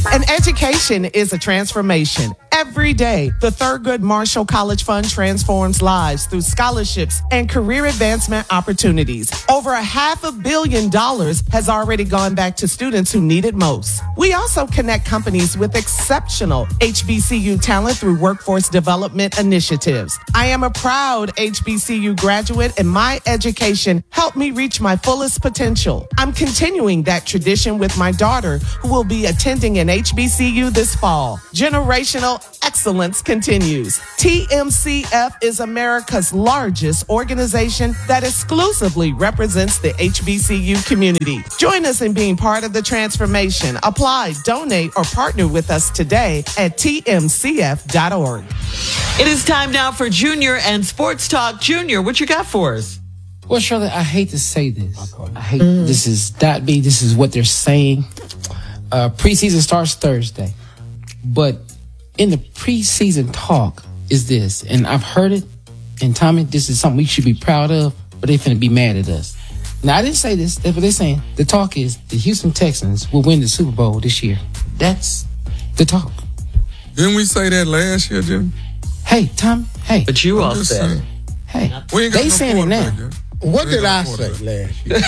An education is a transformation. Every day, the Thurgood Marshall College Fund transforms lives through scholarships and career advancement opportunities. Over $500 million has already gone back to students who need it most. We also connect companies with exceptional HBCU talent through workforce development initiatives. I am a proud HBCU graduate, and my education helped me reach my fullest potential. I'm continuing that tradition with my daughter, who will be attending an HBCU this fall. Generational excellence continues. TMCF is America's largest organization that exclusively represents the HBCU community. Join us in being part of the transformation. Apply, donate, or partner with us today at tmcf.org. It is time now for Junior and Sports Talk. Junior, what you got for us? Well, Shirley, I hate to say this. This is .B. This is what they're saying. Preseason starts Thursday. But in the preseason talk is this, and I've heard it, and Tommy, this is something we should be proud of, but they finna be mad at us. Now, I didn't say this. That's what they're saying. The talk is the Houston Texans will win the Super Bowl this year. That's the talk. Didn't we say that last year, Jim? Hey, Tommy, hey. But you all said it. Hey, they saying it now. What did I say last year?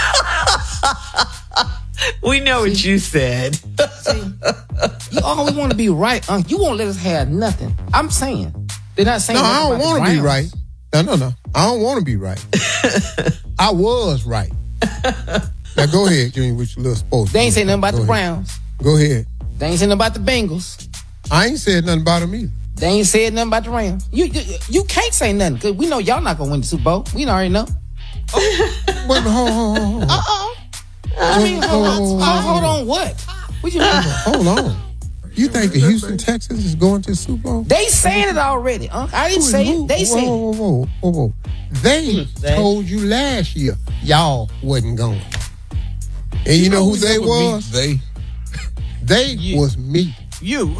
We know what you said. See, you always want to be right. You won't let us have nothing. I'm saying. They're not saying I don't want to be right. No. I don't want to be right. I was right. Now go ahead, Junior, with your little sports. They ain't saying nothing about the Browns. Go ahead. They ain't saying nothing about the Bengals. I ain't said nothing about them either. They ain't said nothing about the Rams. You can't say nothing because we know y'all not going to win the Super Bowl. We already know. Wait, hold. Uh-oh. I mean, hold on, what? What you mean? Hold on. You think the Houston Texans is going to the Super Bowl? They saying it already, Unc. I didn't say it. They said it. Whoa. They told you last year y'all wasn't going. And you know who they was? They was me. You.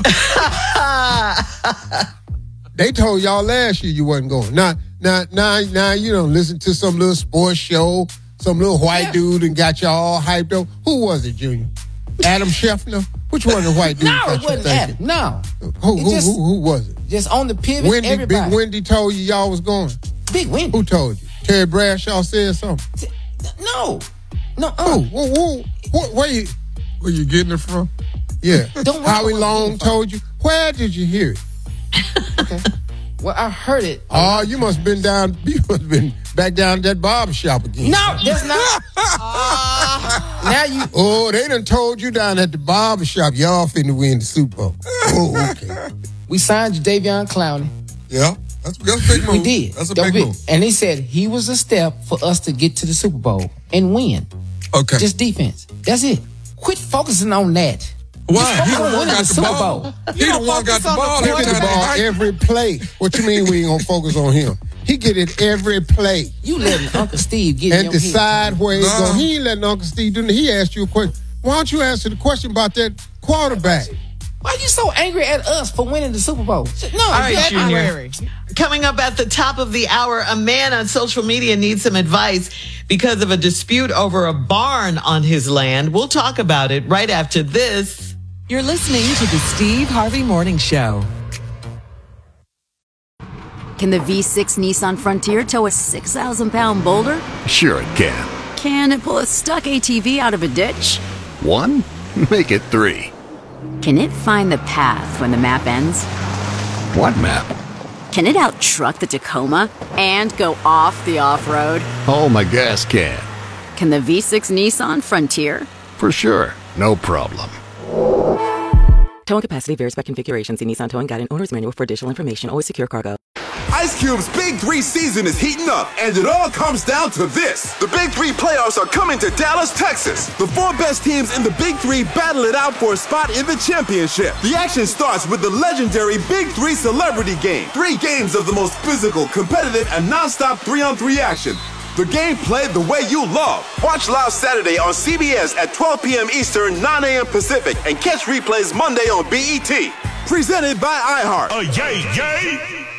They told y'all last year you wasn't going. Now, you don't listen to some little sports show, some little white dude and got y'all all hyped up. Who was it, Junior? Adam Scheffner? Which one of the white dudes? No, it wasn't Adam. No. Who was it? Just on the pivot, everybody. Big Wendy told you y'all was going. Big Wendy. Who told you? Terry Bradshaw said something. No. Who? Where you getting it from? Yeah. Howie Long told you. Where did you hear it? Okay. Well, I heard it. Oh, you must have been back down at that barber shop again. No, that's not. Now you. Oh, they done told you down at the barber shop y'all finna win the Super Bowl. Oh, okay. We signed Jadeveon Clowney. Yeah, that's a big move. We did. That's a big move. And they said he was a step for us to get to the Super Bowl and win. Okay. Just defense. That's it. Quit focusing on that. Why? He the one got the ball. He the one got the ball. He get the ball every play. What you mean we ain't gonna focus on him? He get it every play. You letting Uncle Steve get and decide where he's going. He ain't letting Uncle Steve do it. He asked you a question. Why don't you answer the question about that quarterback? Why are you so angry at us for winning the Super Bowl? No, all right, Junior. Coming up at the top of the hour, a man on social media needs some advice because of a dispute over a barn on his land. We'll talk about it right after this. You're listening to the Steve Harvey Morning Show. Can the V6 Nissan Frontier tow a 6,000-pound boulder? Sure it can. Can it pull a stuck ATV out of a ditch? 1? Make it 3. Can it find the path when the map ends? What map? Can it out-truck the Tacoma and go off the off-road? Oh, my gas can. Can the V6 Nissan Frontier? For sure. No problem. Towing capacity varies by configuration. See Nissan Towing Guide and Owner's Manual for additional information. Always secure cargo. Ice Cube's Big 3 season is heating up, and it all comes down to this. The Big 3 playoffs are coming to Dallas, Texas. The 4 best teams in the Big 3 battle it out for a spot in the championship. The action starts with the legendary Big 3 Celebrity Game. 3 games of the most physical, competitive, and non-stop 3-on-3 action. The game played the way you love. Watch live Saturday on CBS at 12 p.m. Eastern, 9 a.m. Pacific, and catch replays Monday on BET. Presented by iHeart. Yay!